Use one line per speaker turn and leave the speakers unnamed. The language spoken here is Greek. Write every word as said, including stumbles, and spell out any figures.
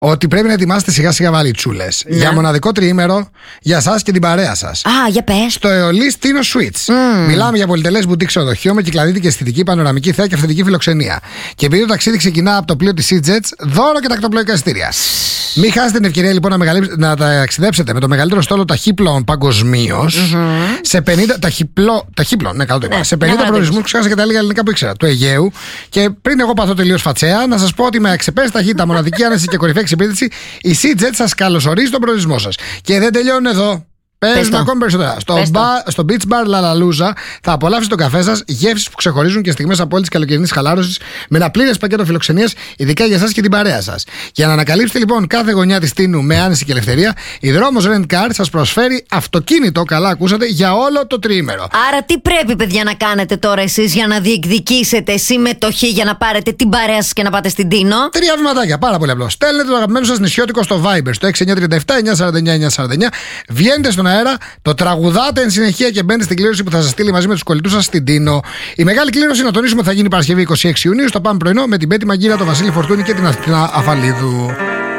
ότι πρέπει να ετοιμάσετε σιγά σιγά βαλιτσούλες
Ναι.
για μοναδικό τριήμερο για εσάς και την παρέα σας.
Α, για πες.
Στο Αεολής Tino Suites.
Mm.
Μιλάμε για πολυτελές μπουτίκ ξενοδοχείο με κυκλαδίτη και αισθητική πανοραμική θέα και αυθεντική φιλοξενία. Και επειδή το ταξίδι ξεκινά από το πλοίο της SeaJets, δώρο και τακτοπλοϊκά εισιτήρια. Μην χάσετε την ευκαιρία λοιπόν να, μεγαλύψ... να ταξιδέψετε με το μεγαλύτερο στόλο ταχύπλων παγκοσμίως mm-hmm. σε πενήντα. Ταχυπλό... Ταχύπλων, ναι, καλό το είπα. Ναι, σε πενήντα προορισμούς, ξέχασα και τα λίγα ελληνικά που ήξερα. Του Αιγαίου. Και πριν εγώ παθώ τελείως φατσέα, να σας πω ότι με εξεπέραστη ταχύτητα, μοναδική άνεση και κορυφαία εξυπηρέτηση, η SeaJet σας καλωσορίζει στον προορισμό σας. Και δεν τελειώνουν εδώ. Παίζουμε ακόμη περισσότερα. Στο, μπα, στο Beach Bar La La Luza θα απολαύσετε τον καφέ σας, γεύσεις που ξεχωρίζουν και στιγμές απόλυτης καλοκαιρινής χαλάρωσης με ένα πλήρες πακέτο φιλοξενίας, ειδικά για εσάς και την παρέα σας. Για να ανακαλύψετε λοιπόν κάθε γωνιά της Τίνου με άνεση και ελευθερία, η Δρόμος Rent Car σας προσφέρει αυτοκίνητο, καλά ακούσατε, για όλο το τριήμερο.
Άρα τι πρέπει, παιδιά, να κάνετε τώρα εσείς για να διεκδικήσετε συμμετοχή για να πάρετε την παρέα σας και να πάτε στην Τίνο?
Τρία βηματάκια, πάρα πολύ απλό. Στέλνετε το αγαπημένο σας νησιώτικο στο Viber στο έξι εννιά τρία επτά εννιά τέσσερα εννιά εννιά τέσσερα εννιά, βγαίνετε στον αέρα, το τραγουδάτε εν συνεχεία και μπαίνετε στην κλήρωση που θα σας στείλει μαζί με τους κολλητούς σας στην Τίνο. Η μεγάλη κλήρωση, να τονίσουμε, θα γίνει Παρασκευή είκοσι έξι Ιουνίου στο Πάμε Πρωινό με την Πέτη Μαγκύρα, τον Βασίλη Φορτούνη και την Αθηνά Αφαλίδου.